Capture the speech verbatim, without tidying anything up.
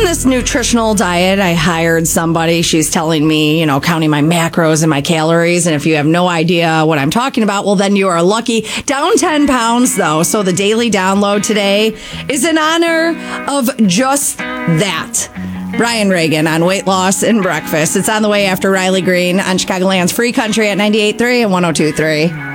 this nutritional diet. I hired somebody. She's telling me, you know, counting my macros and my calories. And if you have no idea what I'm talking about, well, then you are lucky. Down ten pounds, though. So the daily download today is in honor of just that. Brian Reagan on weight loss and breakfast. It's on the way after Riley Green on Chicagoland's Free Country at ninety-eight point three and one oh two point three.